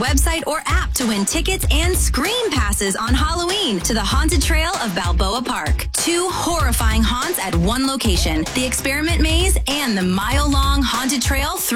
website or app to win tickets and screen passes on Halloween to the Haunted Trail of Balboa Park. 2 horrifying haunts at one location, the Experiment Maze and the mile-long Haunted Trail